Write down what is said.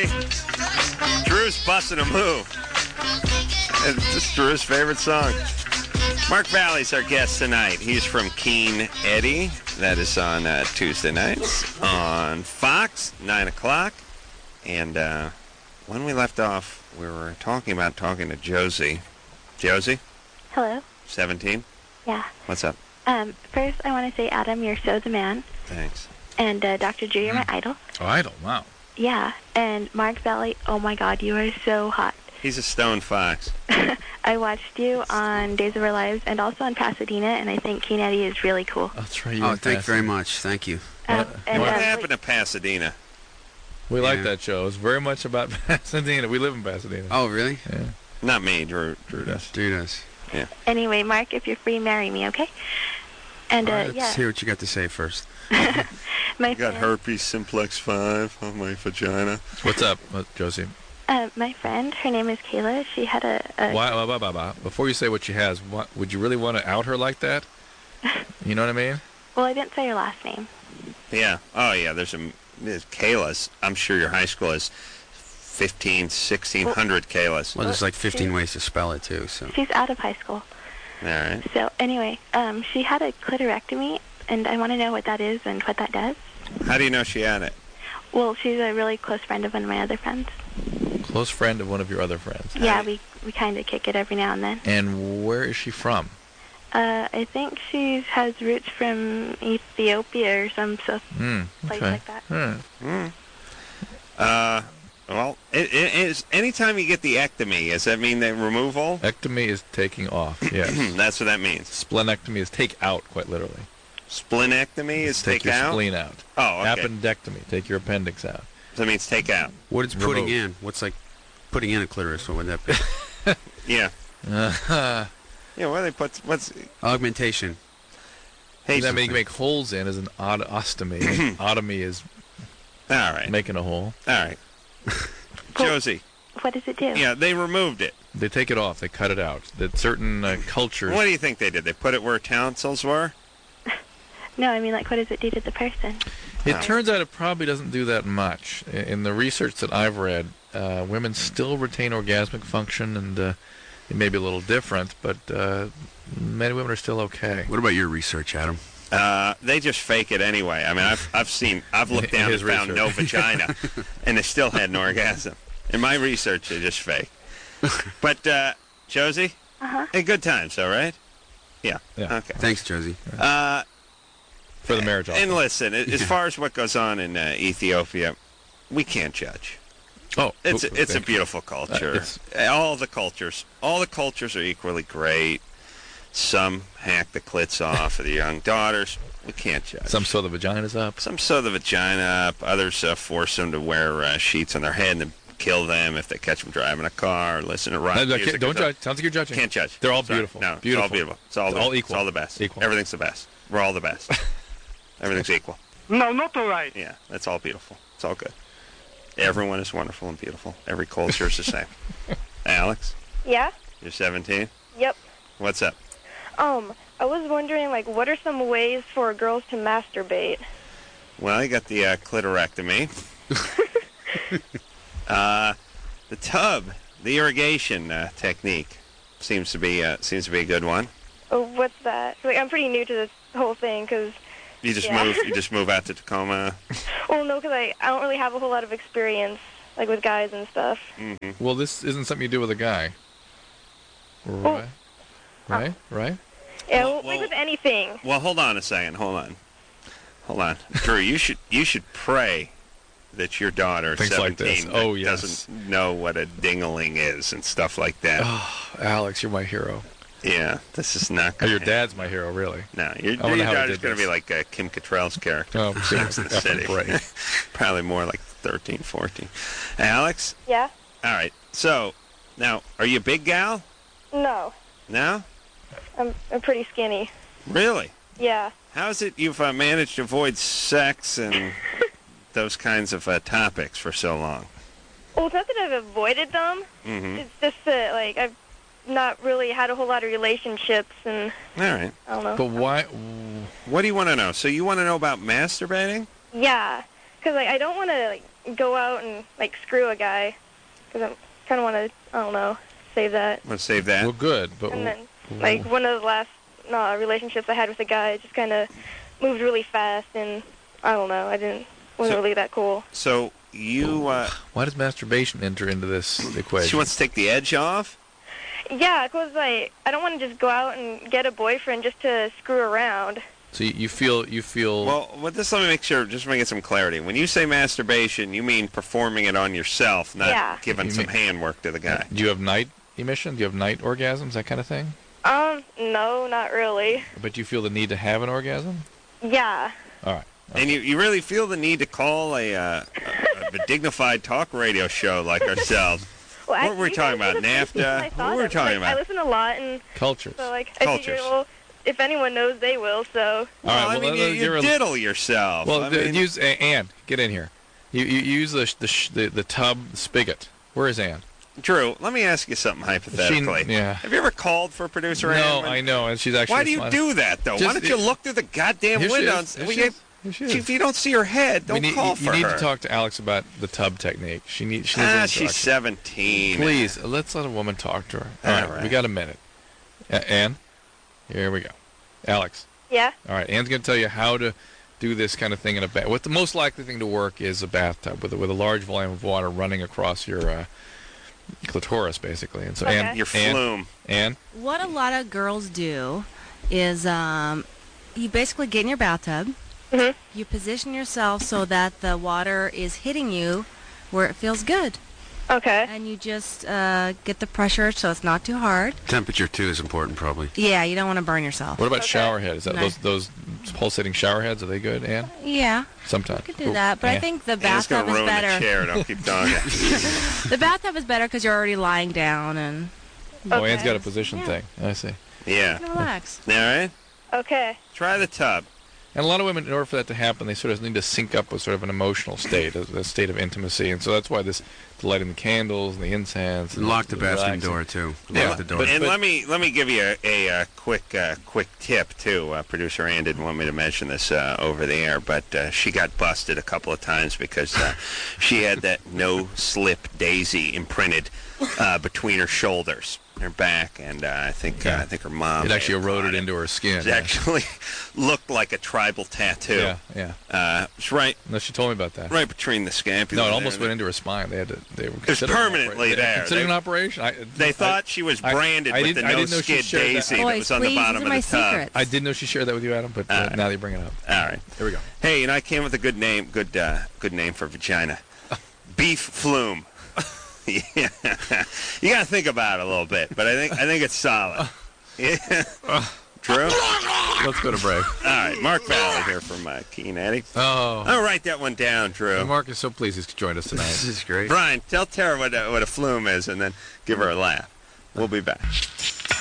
Josie. Drew's busting a move. It's Drew's favorite song. Mark Valley's our guest tonight. He's from Keen Eddie. That is on Tuesday nights on Fox, 9 o'clock. And when we left off, we were talking to Josie. Josie? Hello. 17? Yeah. What's up? First, I want to say, Adam, you're so the man. Thanks. And Dr. Drew, you're my idol. Oh, idol, wow. Yeah. And Mark Valley, oh my God, you are so hot. He's a stone fox. I watched you on Days of Our Lives and also on Pasadena, and I think Keen Eddie is really cool. That's right. Thank you very much. Thank you. What happened to Pasadena? We like that show. It's very much about Pasadena. We live in Pasadena. Oh, really? Yeah. Not me. Drew does. Drew does. Yeah. Anyway, Mark, if you're free, marry me, okay? And All right, let's hear what you got to say first. I got herpes simplex 5 on my vagina. What's up, Josie? My friend, her name is Kayla. She had a Before you say what she has, would you really want to out her like that? You know what I mean? Well, I didn't say her last name. Yeah. Oh, yeah. There's Kayla's. I'm sure your high school is 1,600 Kayla's. Well, there's like 15 ways to spell it, too. So she's out of high school. All right. So, anyway, she had a clitorectomy, and I want to know what that is and what that does. How do you know she had it? Well, she's a really close friend of one of my other friends. Close friend of one of your other friends? Yeah, we kind of kick it every now and then. And where is she from? I think she has roots from Ethiopia or some place like that. Well, it is. Anytime you get the ectomy, does that mean the removal? Ectomy is taking off, yes. That's what that means. Splenectomy is take out, quite literally. Splenectomy is take your out? spleen out. Oh, okay. Appendectomy, take your appendix out. So that means take out. What is putting in? What's like putting in a clitoris? What would that be? Yeah. Yeah, what they put? What's augmentation? Hey, that mean you make holes in is an ostomy. Otomy is all right. Making a hole. All right. Josie. What does it do? Yeah, they removed it. They take it off. They cut it out. That certain cultures. What do you think they did? They put it where tonsils were? No, I mean, like, what does it do to the person? It turns out it probably doesn't do that much. In the research that I've read, women still retain orgasmic function, and it may be a little different, but many women are still okay. What about your research, Adam? They just fake it anyway. I mean, I've looked down and found no vagina, and they still had an orgasm. In my research, they just fake. But Josie, hey, good times, all right? Yeah. Okay. Thanks, Josie. For the marriage offer. And listen, as far as what goes on in Ethiopia, we can't judge. Oh, it's a beautiful culture. All the cultures are equally great. Some hack the clits off of the young daughters. We can't judge. Some sew the vaginas up. Some sew the vagina up. Others force them to wear sheets on their head and then kill them if they catch them driving a car or listen to rock music. Don't judge. Sounds like you're judging. Can't judge. They're all beautiful. No, beautiful. It's all beautiful. It's all equal. It's all the best. Equal. Everything's the best. We're all the best. Everything's equal. No, not all right. Yeah, that's all beautiful. It's all good. Everyone is wonderful and beautiful. Every culture is the same. Alex? Yeah? You're 17? Yep. What's up? I was wondering, like, what are some ways for girls to masturbate? Well, you got the clitorectomy. The tub, the irrigation technique seems to be a good one. Oh, what's that? Like, I'm pretty new to this whole thing, because... You just move out to Tacoma? Well, no, because I don't really have a whole lot of experience, like, with guys and stuff. Mm-hmm. Well, this isn't something you do with a guy. Right? Right? Right? Yeah, like with anything. Well, hold on a second. Hold on. Drew, you should pray that your daughter, Things 17, like this. doesn't know what a dingling is and stuff like that. Oh, Alex, you're my hero. Yeah, this is not Oh, good. your dad's my hero, really. No, your daughter's going to be like Kim Cattrall's character. Oh, Sex in the City. Probably more like 13, 14. Alex? Yeah? All right. So, now, are you a big gal? No. No? I'm pretty skinny. Really? Yeah. How is it you've managed to avoid sex and those kinds of topics for so long? Well, it's not that I've avoided them. Mm-hmm. It's just that, like, I've not really had a whole lot of relationships, and all right. I don't know. But why? What do you want to know? So you want to know about masturbating? Yeah, because like I don't want to like go out and like screw a guy because I kind of want to, I don't know, save that. Want to save that? Well, good, but And then like one of the last relationships I had with a guy just kind of moved really fast, and I don't know, wasn't really that cool. So you why does masturbation enter into this equation? she wants to take the edge off? Yeah, because I don't want to just go out and get a boyfriend just to screw around. So you feel Well, let me make sure, just to get some clarity. When you say masturbation, you mean performing it on yourself, not giving some handwork to the guy. Do you have night emission? Do you have night orgasms, that kind of thing? No, not really. But you feel the need to have an orgasm? Yeah. All right. And you really feel the need to call a dignified talk radio show like ourselves. Well, what were we talking about? NAFTA? What were we talking about? I listen a lot, and cultures. So I figure, well, if anyone knows, they will. So. All right. You diddle yourself. Well, use Ann. Get in here. You use the tub spigot. Where is Ann? Drew, let me ask you something hypothetically. Have you ever called for producer Ann? No, I know, and she's actually. Why do you do that though? Why don't you look through the goddamn window? If you don't see her head, don't call for her. You need to talk to Alex about the tub technique. She's 17. Please, let's let a woman talk to her. All right. We got a minute. Ann, here we go. Alex. Yeah? All right, Ann's going to tell you how to do this kind of thing in a bath. What the most likely thing to work is a bathtub with a large volume of water running across your clitoris, basically. And so, Ann, your flume. Ann? What a lot of girls do is you basically get in your bathtub. Mm-hmm. You position yourself so that the water is hitting you where it feels good. Okay. And you just get the pressure so it's not too hard. Temperature, too, is important, probably. Yeah, you don't want to burn yourself. What about shower head? Is that those pulsating shower heads? Are they good, Ann? Yeah. Sometimes. You could do that, but I think the bathtub is better. The chair. Don't keep talking. The bathtub is better because you're already lying down and. Oh, Ann's got a position thing. I see. Yeah. You can relax. All right. Okay. Try the tub. And a lot of women, in order for that to happen, they sort of need to sync up with sort of an emotional state, a state of intimacy. And so that's why the lighting the candles and the incense. And lock the bathroom door, too. Lock the door. And let me give you a quick tip, too. Producer Ann didn't want me to mention this over the air, but she got busted a couple of times because she had that no-slip daisy imprinted between her shoulders. Her back, and I think her mom. It actually eroded into her skin. It actually looked like a tribal tattoo. Yeah. It's right. No, she told me about that. Right between the scapula. No, it almost went into her spine. They were it was permanently there. Considering an operation. They thought she was branded with the no-skid daisy that was on the bottom of the tub. I didn't know she shared that with you, Adam, but now you bring it up. All right. Here we go. Hey, I came with a good name. Good name for vagina. Beef flume. Yeah, you got to think about it a little bit, but I think it's solid. Yeah. Drew? Let's go to break. All right, Mark Valley here from Keen Eddie. Oh. I'll write that one down, Drew. And Mark is so pleased he's joined us tonight. This is great. Brian, tell Tara what a flume is, and then give her a laugh. We'll be back.